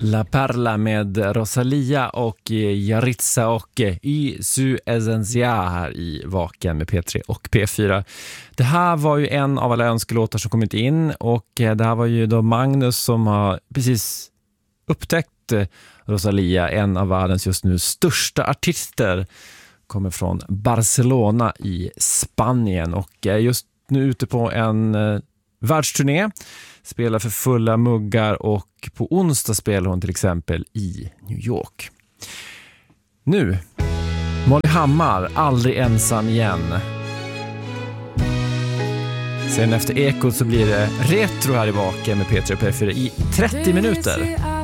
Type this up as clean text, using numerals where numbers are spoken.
La Perla med Rosalia och Yaritza och Y Su Esencia här i Vaken med P3 och P4. Det här var ju en av alla önskelåtar som kommit in, och det här var ju då Magnus som har precis upptäckt Rosalia, en av världens just nu största artister. Kommer från Barcelona i Spanien och är just nu ute på en världsturné. Spelar för fulla muggar, och på onsdag spelar hon till exempel i New York. Nu, Molly Hammar, Aldrig ensam igen. Sen efter Ekot så blir det retro här i Vaken med P3 och P4 i 30 minuter.